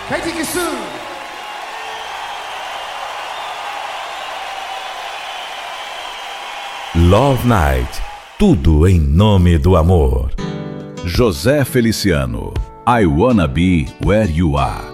Love Night, tudo em nome do amor. José Feliciano, I Wanna Be Where You Are.